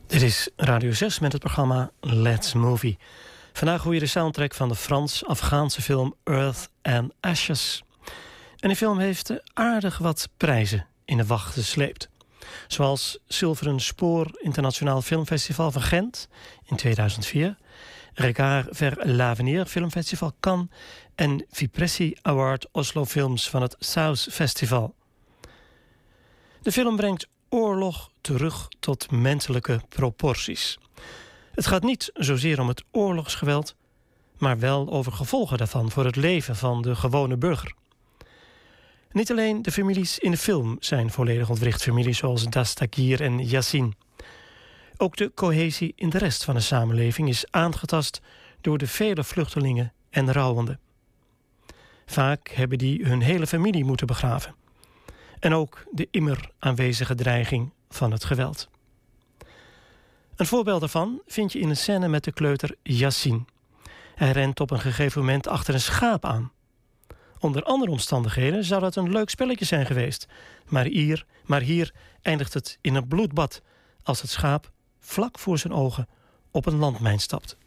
Dit is Radio 6 met het programma Let's Movie. Vandaag hoor je de soundtrack van de Frans-Afghaanse film Earth and Ashes. En die film heeft aardig wat prijzen in de wacht gesleept. Zoals Zilveren Spoor Internationaal Filmfestival van Gent in 2004... Regard vers l'Avenir Filmfestival Cannes en Vipressi Award Oslo Films van het South Festival. De film brengt oorlog terug tot menselijke proporties. Het gaat niet zozeer om het oorlogsgeweld, maar wel over gevolgen daarvan voor het leven van de gewone burger. Niet alleen de families in de film zijn volledig ontwricht, families zoals Dastagir en Yassin. Ook de cohesie in de rest van de samenleving is aangetast door de vele vluchtelingen en rouwenden. Vaak hebben die hun hele familie moeten begraven. En ook de immer aanwezige dreiging van het geweld. Een voorbeeld daarvan vind je in een scène met de kleuter Yassin. Hij rent op een gegeven moment achter een schaap aan. Onder andere omstandigheden zou dat een leuk spelletje zijn geweest. Maar hier eindigt het in een bloedbad als het schaap vlak voor zijn ogen op een landmijn stapt.